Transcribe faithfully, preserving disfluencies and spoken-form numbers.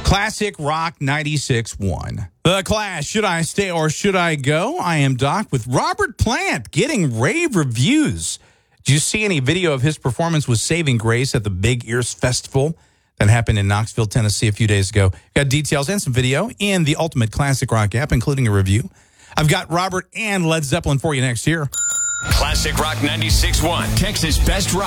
Classic Rock ninety-six point one. The Clash, Should I Stay or Should I Go? I am Doc with Robert Plant getting rave reviews. Did you see any video of his performance with Saving Grace at the Big Ears Festival that happened in Knoxville, Tennessee a few days ago? Got details and some video in the Ultimate Classic Rock app, including a review. I've got Robert and Led Zeppelin for you next year. Classic Rock ninety-six point one, Texas Best Rock.